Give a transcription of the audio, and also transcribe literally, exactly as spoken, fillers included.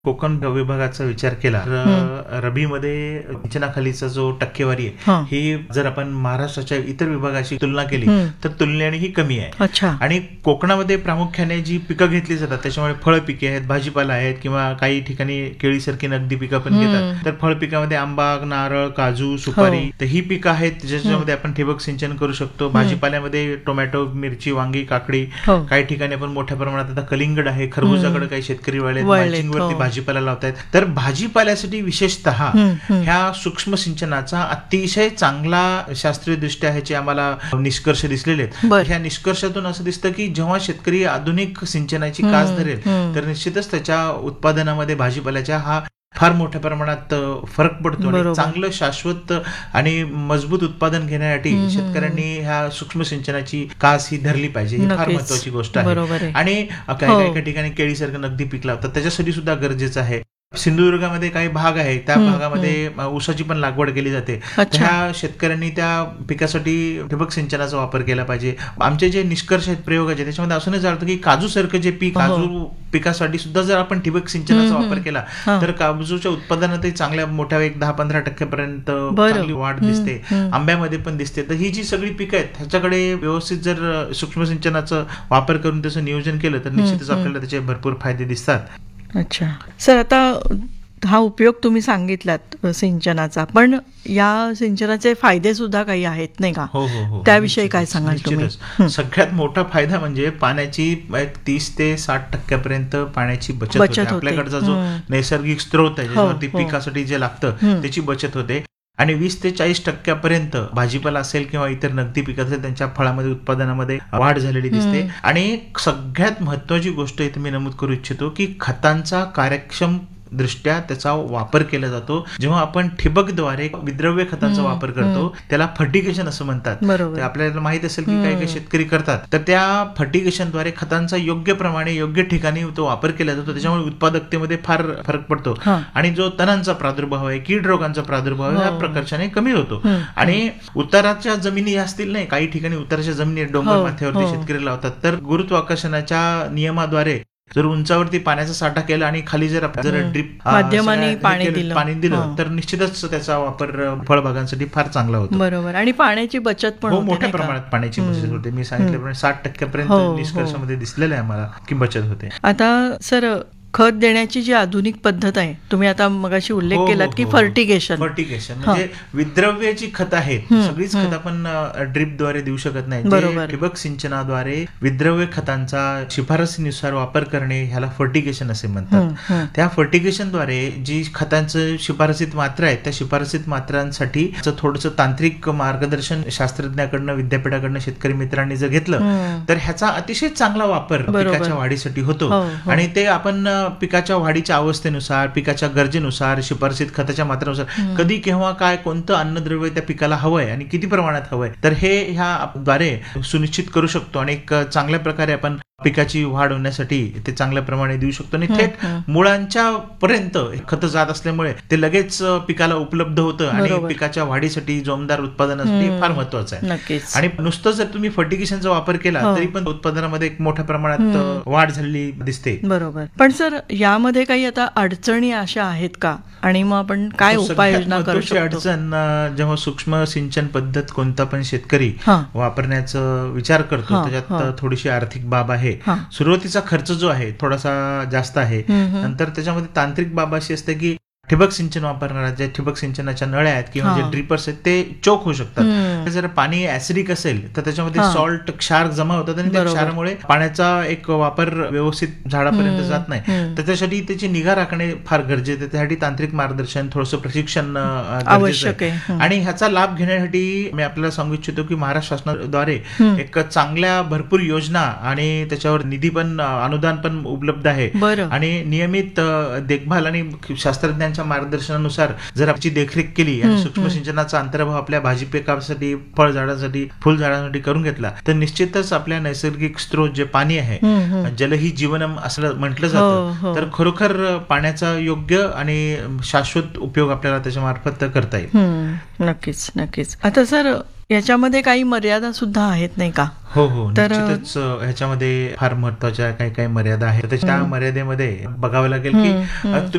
कोकण विभागाचा विचार केला तर रबीमध्ये सिंचनाखालीचा जो टक्केवारी आहे ही जर आपण महाराष्ट्राच्या इतर विभागाशी तुलना केली तर तुलनेने ही कमी आहे. आणि कोकणामध्ये प्रामुख्याने जी पिकं घेतली जातात त्याच्यामुळे फळ पिके आहेत, भाजीपाला आहेत किंवा काही ठिकाणी केळीसारखी नगदी पिकं पण घेतात. तर फळ पिकामध्ये आंबा, नारळ, काजू, सुपारी तर ही पिकं आहेत ज्याच्यामध्ये आपण ठिबक सिंचन करू शकतो. भाजीपाल्यामध्ये टोमॅटो, मिरची, वांगी, काकडी, काही ठिकाणी आपण मोठ्या प्रमाणात आता कलिंगड आहे, खरबुजाकडे काही शेतकरी वळले मार्जिंगवरती भाजीपाला लावतायत. तर भाजीपाल्यासाठी विशेषतः ह्या सूक्ष्म सिंचनाचा अतिशय चांगला शास्त्रीय दृष्ट्या ह्याचे आम्हाला निष्कर्ष दिसलेले आहेत. ह्या निष्कर्षातून असं दिसतं की जेव्हा शेतकरी आधुनिक सिंचनाची कास धरेल तर निश्चितच त्याच्या उत्पादनामध्ये भाजीपाल्याच्या हा फार मोठ्या प्रमाणात फरक पडतो. आणि चांगलं शाश्वत आणि मजबूत उत्पादन घेण्यासाठी शेतकऱ्यांनी ह्या सूक्ष्म सिंचनाची कास ही धरली पाहिजे. ही फार महत्वाची गोष्ट आहे. आणि काही काही ठिकाणी केळीसारखं नगदी पीक लावतात त्याच्यासाठी सुद्धा गरजेचं आहे. सिंधुदुर्गामध्ये काही भाग आहे त्या भागामध्ये ऊसाची पण लागवड केली जाते. त्या शेतकऱ्यांनी त्या पिकासाठी ठिबक सिंचनाचा वापर केला पाहिजे. आमचे जे निष्कर्ष आहेत प्रयोगाचे त्याच्यामध्ये असं नाही जातं की काजू सारखं जे पीक काजू पिकासाठी सुद्धा जर आपण ठिबक सिंचनाचा वापर केला तर काजूच्या उत्पादनातही चांगल्या मोठ्या एक दहा पंधरा टक्क्यापर्यंत चांगली वाढ दिसते. आंब्यामध्ये पण दिसते. तर ही जी सगळी पिकं आहेत ह्याच्याकडे व्यवस्थित जर सूक्ष्म सिंचनाचा वापर करून त्याचं नियोजन केलं तर निश्चितच आपल्याला त्याचे भरपूर फायदे दिसतात. अच्छा सर, आता हा उपयोग तुम्ही सांगितलात सिंचनाचा, पण या सिंचनाचे फायदे सुद्धा काही आहेत नाही का? हो हो हो त्याविषयी काय सांगाल तुम्ही? सगळ्यात मोठा फायदा म्हणजे पाण्याची तीस ते साठ टक्क्यापर्यंत पाण्याची बचत होते. आपल्याकडचा जो नैसर्गिक स्त्रोत आहे ज्याच्यावरती पिकासाठी जे लागतं त्याची बचत होते. आणि वीस ते चाळीस टक्क्यापर्यंत भाजीपाला असेल किंवा इतर नगदी पिकं असेल त्यांच्या फळामध्ये उत्पादनामध्ये वाढ झालेली दिसते. आणि सगळ्यात महत्वाची गोष्ट इथे मी नमूद करू इच्छितो की खतांचा कार्यक्षम दृष्ट्या त्याचा वापर केला जातो. जेव्हा आपण ठिबकद्वारे विद्रव्य खतांचा वापर करतो त्याला फर्टिगेशन असं म्हणतात. आपल्याला माहित असेल की काही काही शेतकरी करतात. तर त्या फर्टिगेशनद्वारे खतांचा योग्य प्रमाणे योग्य ठिकाणी तो वापर केला जातो. त्याच्यामुळे उत्पादकतेमध्ये फार फरक पडतो. आणि जो तणांचा प्रादुर्भाव आहे, कीड रोगांचा प्रादुर्भाव ह्या प्रकारच्याने कमी होतो. आणि उताराच्या जमिनी असतील नाही, काही ठिकाणी उताराच्या जमिनी डोंगर माथ्यावरती शेतकरी लावतात तर गुरुत्वाकर्षणाच्या नियमाद्वारे जर उंचावरती पाण्याचा साठा केला आणि खाली जर जर ड्रिप माध्यमाने पाणी दिलं पाणी दिलं तर निश्चितच त्याचा वापर फळबागांसाठी फार चांगला होतो. बरोबर. आणि पाण्याची बचत पण मोठ्या प्रमाणात पाण्याची बचत होते. मी सांगितल्याप्रमाणे साठ टक्क्यापर्यंत निष्कर्षामध्ये दिसलेलं आहे आम्हाला की बचत होते. आता सर, खत देण्याची जी आधुनिक पद्धत आहे तुम्ही आता मगाशी उल्लेख केलात की फर्टिगेशन फर्टिगेशन म्हणजे विद्रव्याची खत आहेत. सगळीच खत आपण ड्रिपद्वारे देऊ शकत नाही. ठिबक सिंचनाद्वारे विद्रव्य खतांचा शिफारसीनुसार वापर करणे ह्याला फर्टिगेशन असे म्हणतात. त्या फर्टिगेशनद्वारे जी खतांचं शिफारसीत मात्रा आहेत त्या शिफारसीत मात्रांसाठी थोडंसं तांत्रिक मार्गदर्शन शास्त्रज्ञाकडनं विद्यापीठाकडनं शेतकरी मित्रांनी जर घेतलं तर ह्याचा अतिशय चांगला वापर पिकाच्या वाढीसाठी होतो. आणि ते आपण पिकाच्या वाढीच्या अवस्थेनुसार, पिकाच्या गरजेनुसार, शिफारसीत खताच्या मात्रानुसार कधी केव्हा काय कोणतं अन्नद्रव्य त्या पिकाला हवंय आणि किती प्रमाणात हवंय तर हे ह्या द्वारे सुनिश्चित करू शकतो. आणि एक चांगल्या प्रकारे आपण पिकाची वाढ होण्यासाठी ते चांगल्या प्रमाणे देऊ शकतो. आणि थेट मुळांच्या पर्यंत खत जात असल्यामुळे ते लगेच पिकाला उपलब्ध होतं आणि पिकाच्या वाढीसाठी जोमदार उत्पादनासाठी फार महत्वाचं आहे. आणि नुसतं जर तुम्ही फर्टिगेशनचा वापर केला तरी पण उत्पादनामध्ये एक मोठ्या प्रमाणात वाढ झालेली दिसते. बरोबर. पण सर, यामध्ये काही आता अडचणी अशा आहेत का? आणि मग आपण काय उपाययोजना करू शकतो? अडचण जेव्हा सूक्ष्म सिंचन पद्धत कोणता पण शेतकरी वापरण्याचा विचार करतो त्याच्यात थोडीशी आर्थिक बाब आहे. सुरुवातीचा खर्च जो आहे थोडासा जास्त आहे. नंतर त्याच्यामध्ये तांत्रिक बाब अशी असते की ठिबक सिंचन वापरणारा जे ठिबक सिंचनाच्या नळ्या आहेत किंवा जे ड्रिपर्स आहेत ते चोक होऊ शकतात. जर पाणी ऍसिडिक असेल तर त्याच्यामध्ये सॉल्ट क्षार जमा होतात आणि त्या क्षारामुळे पाण्याचा एक वापर व्यवस्थित झाडापर्यंत जात नाही. तर त्यासाठी त्याची निगा राखणे फार गरजेचं आहे. त्यासाठी तांत्रिक मार्गदर्शन, थोडंसं प्रशिक्षण आवश्यक आहे. आणि ह्याचा लाभ घेण्यासाठी मी आपल्याला सांगू इच्छितो की महाराष्ट्र शासनाद्वारे एक चांगल्या भरपूर योजना आणि त्याच्यावर निधी पण, अनुदान पण उपलब्ध आहे. आणि नियमित देखभाल आणि शास्त्रज्ञांच्या मार्गदर्शनानुसार जर आपली देखरेख केली आणि सूक्ष्म सिंचनाचा अंतर्भाव आपल्या भाजी पिकासाठी, फळ झाडांसाठी, फुल झाडांसाठी करून घेतला तर निश्चितच आपल्या नैसर्गिक स्त्रोत जे पाणी आहे, जल ही जीवनम असं म्हटलं जातं, तर खरोखर पाण्याचा योग्य आणि शाश्वत उपयोग आपल्याला त्याच्या मार्फत करता येईल. नक्कीच नक्कीच. आता सर, याच्यामध्ये काही मर्यादा सुद्धा आहेत नाही का? हो हो, निश्चितच ह्याच्यामध्ये फार महत्वाच्या काही काही मर्यादा आहेत. त्या मर्यादेमध्ये बघावं लागेल की